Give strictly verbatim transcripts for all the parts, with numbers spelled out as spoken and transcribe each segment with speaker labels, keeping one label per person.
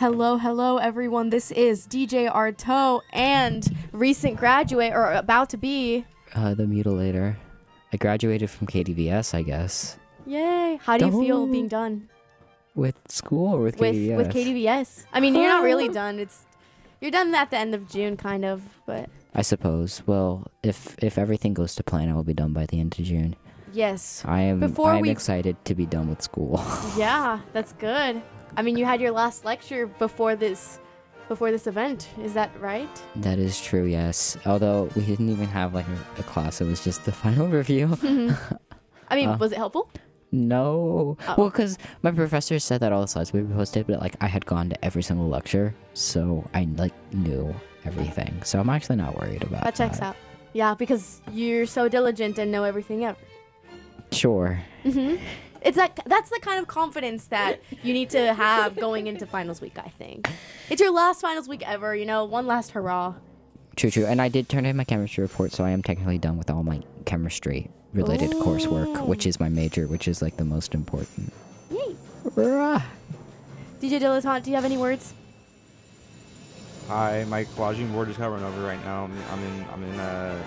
Speaker 1: Hello, hello, everyone. This is D J Arto and recent graduate, or about to be.
Speaker 2: Uh, the Mutilator. I graduated from K D V S, I guess.
Speaker 1: Yay. How do you feel being done?
Speaker 2: With school or with
Speaker 1: with,
Speaker 2: K D V S?
Speaker 1: With K D V S. I mean, you're not really done. It's You're done at the end of June, kind of, but...
Speaker 2: I suppose. Well, if if everything goes to plan, I will be done by the end of June.
Speaker 1: Yes.
Speaker 2: I am
Speaker 1: Before
Speaker 2: I am
Speaker 1: we...
Speaker 2: excited to be done with school.
Speaker 1: Yeah, that's good. I mean, you had your last lecture before this before this event. Is that right?
Speaker 2: That is true, yes. Although we didn't even have like a, a class. It was just the final review.
Speaker 1: Mm-hmm. I mean, uh, was it helpful?
Speaker 2: No.
Speaker 1: Oh.
Speaker 2: Well, because my professor said that all the slides would be posted, but like I had gone to every single lecture, so I like knew everything. So I'm actually not worried about that.
Speaker 1: That checks out. Yeah, because you're so diligent and know everything ever.
Speaker 2: Sure.
Speaker 1: Mm-hmm. It's that that's the kind of confidence that you need to have going into finals week, I think. It's your last finals week ever, you know, one last hurrah.
Speaker 2: True, true. And I did turn in my chemistry report, so I am technically done with all my chemistry related
Speaker 1: Ooh.
Speaker 2: coursework, which is my major, which is like the most important.
Speaker 1: Yay.
Speaker 2: Rah.
Speaker 1: D J Dilettante, do you have any words?
Speaker 3: Hi, my collaging board just got run over right now. I'm, I'm in, I'm in, uh...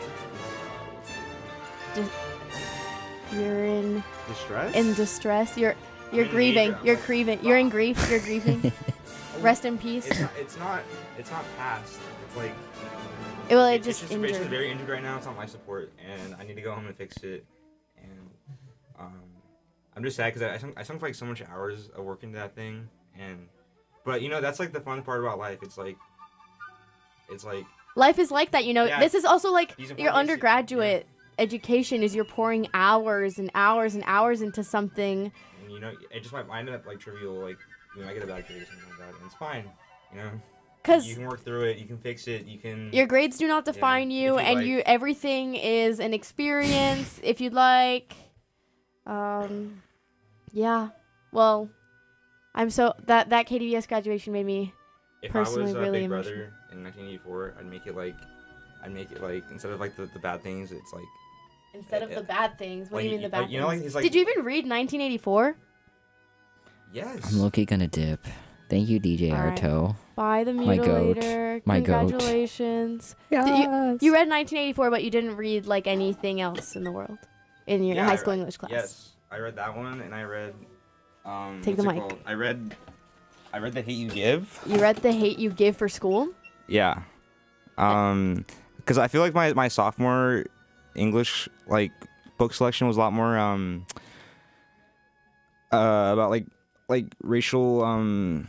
Speaker 1: Just, you're in...
Speaker 3: Distress?
Speaker 1: In distress. You're you're
Speaker 3: in
Speaker 1: grieving.
Speaker 3: danger.
Speaker 1: You're grieving. You're in grief. You're grieving. Rest in peace.
Speaker 3: It's not, it's not, it's not past. It's like...
Speaker 1: It, well, it,
Speaker 3: it
Speaker 1: just
Speaker 3: it's just
Speaker 1: injured.
Speaker 3: basically very injured right now. It's on life support, and I need to go home and fix it. And um, I'm just sad because I, I sunk, I sunk like so much hours of work into that thing, and but you know that's like the fun part about life. It's like, it's like
Speaker 1: life is like that, you know.
Speaker 3: Yeah,
Speaker 1: this is also like
Speaker 3: these
Speaker 1: your
Speaker 3: important things-
Speaker 1: undergraduate education is you're pouring hours and hours and hours into something.
Speaker 3: And you know, it just might end up like trivial, like you know, I get a bad grade or something like that, and it's fine, you know.
Speaker 1: Because
Speaker 3: you can work through it, you can fix it, you can.
Speaker 1: your grades do not define
Speaker 3: yeah,
Speaker 1: you,
Speaker 3: you
Speaker 1: and
Speaker 3: like.
Speaker 1: you everything is an experience. If you'd like, um, yeah. Well, I'm so that that K D V S graduation made me
Speaker 3: if
Speaker 1: personally
Speaker 3: I was a
Speaker 1: really
Speaker 3: Big
Speaker 1: emotional.
Speaker 3: Brother in nineteen eighty-four, I'd make it like, I'd make it like instead of like the, the bad things, it's like.
Speaker 1: Instead of
Speaker 3: uh,
Speaker 1: the bad things. What
Speaker 3: like,
Speaker 1: do you mean the bad
Speaker 3: like, you know,
Speaker 1: things?
Speaker 3: like, he's like-
Speaker 1: Did you even read nineteen eighty-four?
Speaker 3: Yes.
Speaker 2: I'm low-key gonna dip. Thank you, D J
Speaker 1: All right.
Speaker 2: Arto.
Speaker 1: By the
Speaker 2: My goat.
Speaker 1: Mutilator.
Speaker 2: My goat.
Speaker 1: Congratulations. Did you, you read nineteen eighty-four, but you didn't read like anything else in the world in your
Speaker 3: Yeah,
Speaker 1: high
Speaker 3: I
Speaker 1: school
Speaker 3: read-
Speaker 1: English class.
Speaker 3: Yes, I read that one, and I read. Um,
Speaker 1: Take the
Speaker 3: what's it
Speaker 1: mic.
Speaker 3: called? I read. I read The Hate You Give.
Speaker 1: You read The Hate You Give for school?
Speaker 3: Yeah. Um, because I feel like my my sophomore English like book selection was a lot more um. Uh, about like like racial um.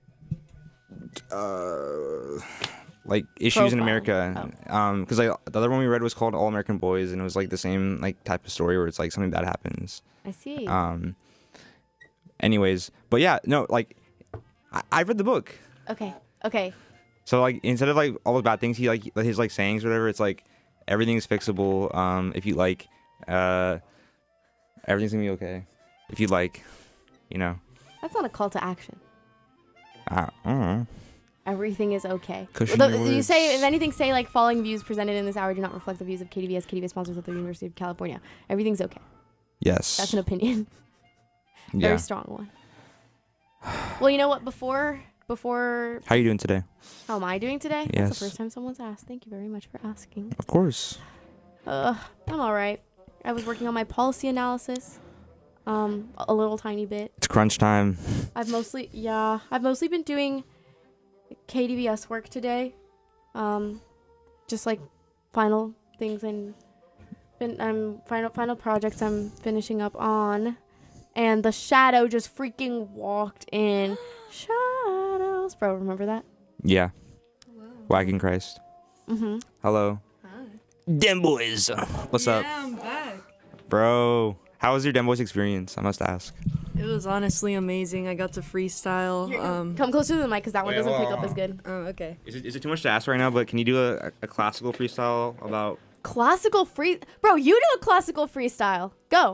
Speaker 3: Uh, like issues in
Speaker 1: Profile.
Speaker 3: America. Um, because like the other one we read was called All American Boys, and it was like the same like type of story where it's like something bad happens.
Speaker 1: I see.
Speaker 3: Um. Anyways, but yeah, no, like I, I read the book.
Speaker 1: okay. Okay.
Speaker 3: So like instead of like all the bad things he like his like sayings or whatever, it's like everything's fixable. Um, if you like, uh, everything's gonna be okay. If you like, you know.
Speaker 1: That's not a call to action.
Speaker 3: I don't know.
Speaker 1: Everything is okay.
Speaker 3: Cushion
Speaker 1: The-
Speaker 3: your
Speaker 1: you
Speaker 3: words.
Speaker 1: say, if anything, say like following views presented in this hour do not reflect the views of K D V S, K D V S sponsors of the University of California. Everything's okay.
Speaker 3: Yes.
Speaker 1: That's an opinion.
Speaker 3: yeah.
Speaker 1: Very strong one. Well, you know what? Before, before,
Speaker 3: How you doing today?
Speaker 1: how am I doing today? That's
Speaker 3: Yes.
Speaker 1: the first time someone's asked. Thank you very much for asking.
Speaker 3: Of course.
Speaker 1: Uh, I'm all right. I was working on my policy analysis, um, a little tiny bit.
Speaker 3: It's crunch time.
Speaker 1: I've mostly, yeah, I've mostly been doing K D V S work today, um, just like final things and been um final final projects I'm finishing up on, and the shadow just freaking walked in. Shadows, bro, remember that?
Speaker 3: Yeah. Wagging Christ.
Speaker 1: Mm-hmm.
Speaker 3: Hello.
Speaker 4: Hi.
Speaker 3: Dem boys. What's
Speaker 4: yeah,
Speaker 3: up,
Speaker 4: I'm back.
Speaker 3: bro? How was your Dem boys experience? I must ask.
Speaker 4: It was honestly amazing. I got to freestyle. Um,
Speaker 1: Come closer to the mic because that one
Speaker 3: Wait,
Speaker 1: doesn't
Speaker 3: hold
Speaker 1: pick
Speaker 3: on,
Speaker 1: up as
Speaker 3: hold
Speaker 1: good.
Speaker 4: oh, okay.
Speaker 3: Is it, is it too much to ask right now? But can you do a, a classical freestyle about?
Speaker 1: Classical free, bro. You do a classical freestyle. Go.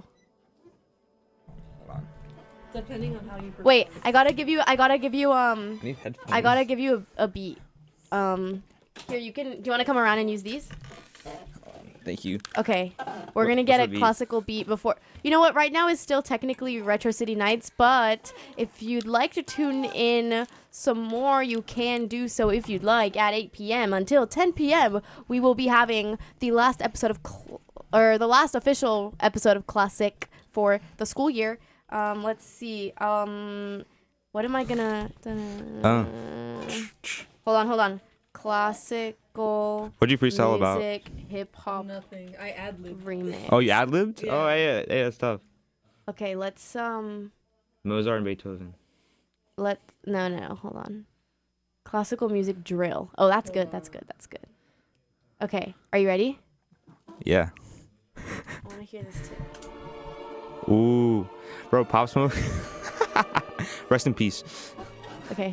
Speaker 4: Depending on how you.
Speaker 1: Wait, I gotta give you. I gotta give you. Um,
Speaker 3: I need headphones.
Speaker 1: I gotta give you a, a beat. Um, here you can. Do you want to come around and use these?
Speaker 5: Thank you.
Speaker 1: Okay, we're
Speaker 5: What-
Speaker 1: gonna
Speaker 5: what's
Speaker 1: get
Speaker 5: the
Speaker 1: a
Speaker 5: beat?
Speaker 1: classical beat before. You know what? Right now is still technically Retro City Nights, but if you'd like to tune in some more, you can do so if you'd like at eight p.m. until ten p.m. We will be having the last episode of, cl- or the last official episode of Classic for the school year. Um, let's see. Um, what am I gonna?
Speaker 3: Oh.
Speaker 1: Hold on, hold on. Classical.
Speaker 3: What'd you freestyle about?
Speaker 1: Music, hip hop
Speaker 4: Nothing. I ad lib.
Speaker 1: remix.
Speaker 3: Oh, you ad libbed?
Speaker 4: Yeah.
Speaker 3: Oh, yeah, yeah, that's tough.
Speaker 1: Okay, let's um,
Speaker 3: Mozart and Beethoven.
Speaker 1: let no no no hold on. Classical music drill. Oh, that's good. That's good. That's good. Okay, are you ready?
Speaker 3: Yeah.
Speaker 1: I want to hear this too.
Speaker 3: Ooh, bro, Pop Smoke. Rest in peace.
Speaker 1: Okay.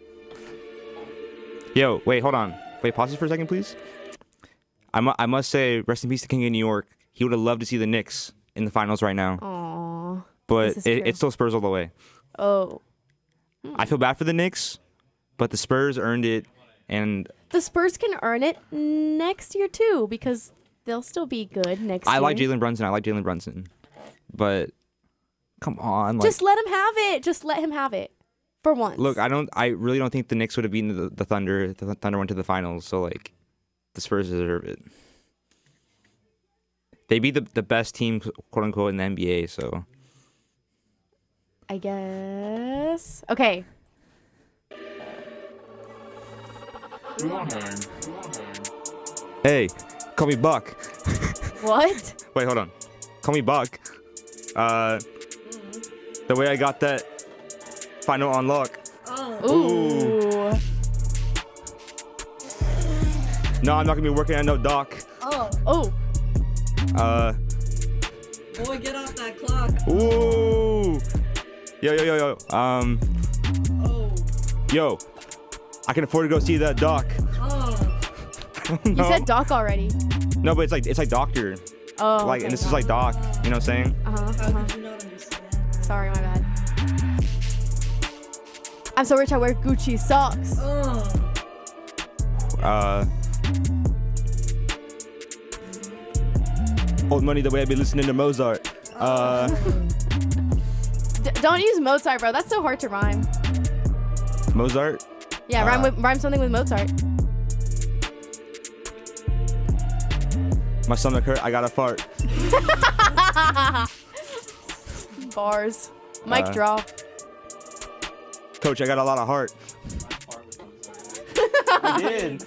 Speaker 3: Yo, wait, hold on. Wait, pause this for a second, please. I, mu- I must say, rest in peace to King of New York. He would have loved to see the Knicks in the finals right now,
Speaker 1: Aww.
Speaker 3: but
Speaker 1: This is
Speaker 3: it,
Speaker 1: true.
Speaker 3: it's still Spurs all the way.
Speaker 1: Oh,
Speaker 3: I feel bad for the Knicks, but the Spurs earned it, and
Speaker 1: the Spurs can earn it next year too because they'll still be good next
Speaker 3: I
Speaker 1: year.
Speaker 3: like Jalen Brunson. I like Jalen Brunson, but come on, like,
Speaker 1: Just let him have it. Just let him have it for once.
Speaker 3: look, I don't, I really don't think the Knicks would have beaten the, the Thunder. if The Thunder went to the finals, so like, the Spurs deserve it. They beat the the best team, quote unquote, in the N B A. So
Speaker 1: I guess. Okay.
Speaker 3: hey, call me Buck.
Speaker 1: What?
Speaker 3: Wait, hold on. Call me Buck. Uh, the way I got that final unlock.
Speaker 1: Ooh.
Speaker 3: No, I'm not gonna be working at no dock.
Speaker 4: Oh,
Speaker 1: Oh.
Speaker 3: Uh,
Speaker 4: boy, get off that clock.
Speaker 3: ooh. Yo, yo, yo, yo. Um,
Speaker 4: Oh,
Speaker 3: yo. I can afford to go see that dock.
Speaker 4: oh.
Speaker 1: You
Speaker 3: no.
Speaker 1: said Doc already.
Speaker 3: No, but it's like it's like doctor.
Speaker 1: Oh.
Speaker 3: Like,
Speaker 1: okay.
Speaker 3: and this is like doc. You know what I'm saying?
Speaker 1: Uh-huh,
Speaker 4: How
Speaker 1: uh-huh.
Speaker 4: could you not understand?
Speaker 1: Sorry, my bad. I'm so rich I wear Gucci socks.
Speaker 4: Oh,
Speaker 3: Uh. Old money the way I be listening to Mozart. Uh,
Speaker 1: D- don't use Mozart, bro. That's so hard to rhyme.
Speaker 3: Mozart.
Speaker 1: Yeah, rhyme
Speaker 3: Uh,
Speaker 1: with rhyme something with Mozart.
Speaker 3: My stomach hurt. I got to fart.
Speaker 1: Bars. Mic
Speaker 3: Uh,
Speaker 1: drop.
Speaker 3: Coach, I got a lot of heart. I did.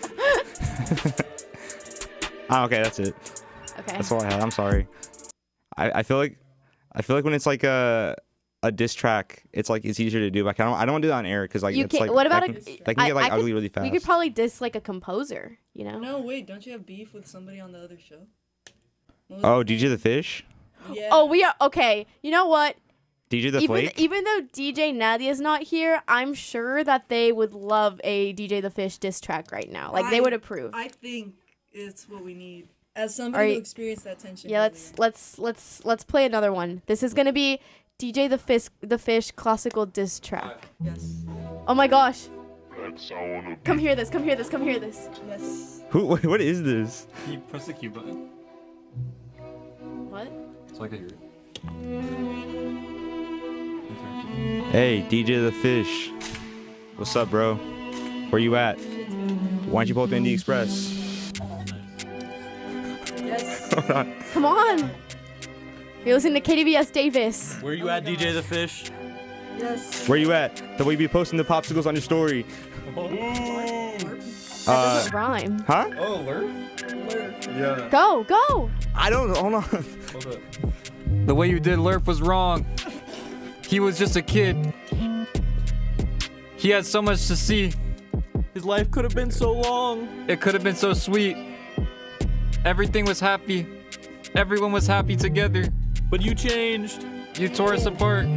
Speaker 3: Ah, okay, that's it.
Speaker 1: Okay.
Speaker 3: That's all I had. I'm sorry. I, I feel like I feel like when it's like a a diss track, it's like it's easier to do. Like I don't I don't want to do that on air because like
Speaker 1: You
Speaker 3: it's
Speaker 1: can't-
Speaker 3: like
Speaker 1: what about
Speaker 3: that
Speaker 1: a-
Speaker 3: can, that can
Speaker 1: I-
Speaker 3: get like
Speaker 1: I could-
Speaker 3: ugly really fast.
Speaker 1: We could probably diss like a composer, you know?
Speaker 4: no, wait, don't you have beef with somebody on the other show? What was
Speaker 3: Oh,
Speaker 4: his
Speaker 3: D J
Speaker 4: name?
Speaker 3: the Fish,
Speaker 4: Yeah.
Speaker 1: Oh, we are okay. You know what?
Speaker 3: D J the
Speaker 1: even
Speaker 3: Flake.
Speaker 1: even though D J Nadia is not here, I'm sure that they would love a D J the Fish diss track right now. Like they
Speaker 4: I-
Speaker 1: would approve.
Speaker 4: I think it's what we need. As
Speaker 1: Are
Speaker 4: somebody
Speaker 1: you-
Speaker 4: who experienced that tension.
Speaker 1: Yeah, let's let's let's let's play another one. This is gonna be D J the Fish the Fish classical diss track.
Speaker 4: Yes.
Speaker 1: Oh my gosh! Come hear this! Come hear this! Come hear this!
Speaker 4: Yes.
Speaker 3: Who? What, what is this?
Speaker 6: Can you press the Q button
Speaker 1: What?
Speaker 6: so I can hear it?
Speaker 3: Hey, D J the Fish. What's up, bro? Where you at? Why don't you pull up Indie Express?
Speaker 4: Yes.
Speaker 3: Hold on.
Speaker 1: Come on! You're listening to K D V S Davis.
Speaker 6: Where you at, D J the Fish?
Speaker 4: Yes.
Speaker 3: Where you at? The way you be posting the popsicles on your story.
Speaker 1: That
Speaker 3: Uh,
Speaker 1: doesn't rhyme.
Speaker 3: huh?
Speaker 6: Oh, Lurf? Yeah.
Speaker 1: Go go!
Speaker 3: I don't. Hold on.
Speaker 6: Hold up. The way you did Lurf was wrong. He was just a kid. He had so much to see.
Speaker 7: His life could have been so long.
Speaker 6: It could have been so sweet. Everything was happy. Everyone was happy together.
Speaker 7: But you changed.
Speaker 6: You tore us apart.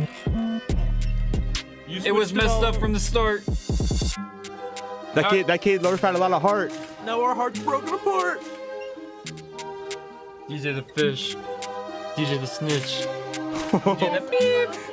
Speaker 7: You
Speaker 6: It was
Speaker 7: switched
Speaker 6: messed
Speaker 7: all.
Speaker 6: up from the start.
Speaker 3: That kid. That kid. Lurf had a lot of heart.
Speaker 7: Now our hearts broken apart.
Speaker 6: D J the Fish. D J the Snitch. D J the Beep.